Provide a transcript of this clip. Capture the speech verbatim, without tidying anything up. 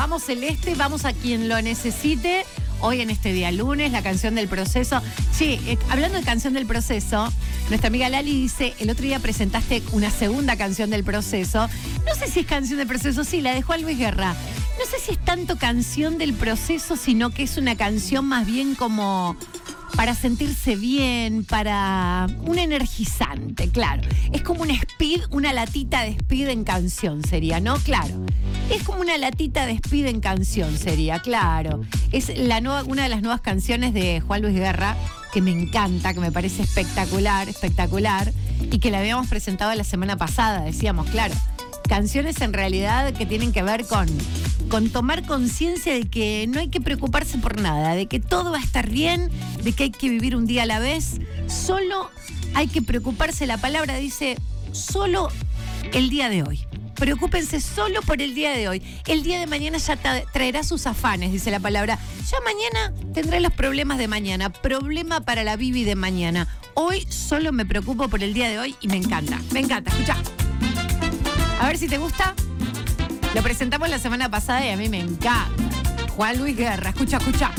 Vamos Celeste, vamos a quien lo necesite. Hoy en este día lunes, la canción del proceso. Sí, eh, hablando de canción del proceso, nuestra amiga Lali dice, el otro día presentaste una segunda canción del proceso. No sé si es canción del proceso, sí, la de Juan Luis Guerra. No sé si es tanto canción del proceso, sino que es una canción más bien como para sentirse bien, para un energizante, claro. Es como un speed, una latita de speed en canción sería, ¿no? Claro. Es como una latita de speed en canción sería, claro. Es la nueva, una de las nuevas canciones de Juan Luis Guerra, que me encanta, que me parece espectacular, espectacular, y que la habíamos presentado la semana pasada, decíamos, claro. Canciones en realidad que tienen que ver con, con tomar conciencia de que no hay que preocuparse por nada, de que todo va a estar bien, de que hay que vivir un día a la vez. Solo hay que preocuparse, la palabra dice, solo el día de hoy. Preocúpense solo por el día de hoy. El día de mañana ya traerá sus afanes, dice la palabra. Ya mañana tendré los problemas de mañana. Problema para la Bibi de mañana. Hoy solo me preocupo por el día de hoy y me encanta. Me encanta, escuchá. A ver si te gusta. Lo presentamos la semana pasada y a mí me encanta. Juan Luis Guerra, escucha, escucha.